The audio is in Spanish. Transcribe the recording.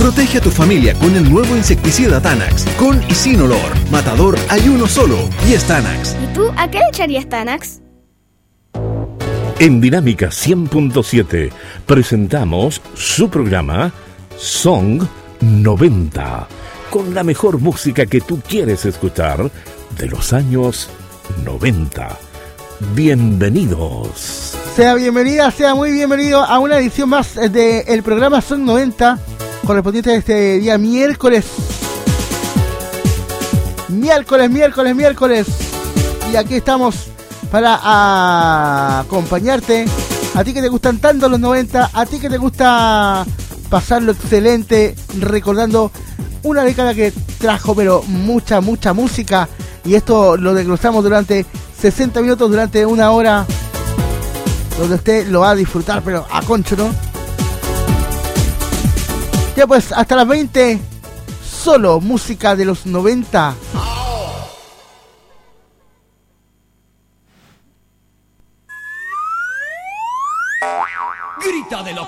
Protege a tu familia con el nuevo insecticida Tanax. Con y sin olor. Matador hay uno solo y es Tanax. ¿Y tú a qué le echarías Tanax? En Dinámica 100.7 presentamos su programa Song 90, con la mejor música que tú quieres escuchar de los años 90. Bienvenidos. Sea bienvenida, sea muy bienvenido a una edición más del programa Song 90, correspondiente a este día miércoles. Miércoles. Y aquí estamos para acompañarte, a ti que te gustan tanto los 90, a ti que te gusta pasarlo excelente, recordando una década que trajo pero mucha música, y esto lo desglosamos durante 60 minutos, durante una hora, donde usted lo va a disfrutar pero a concho, ¿no? Ya pues, hasta las 20, solo música de los 90. Grita de la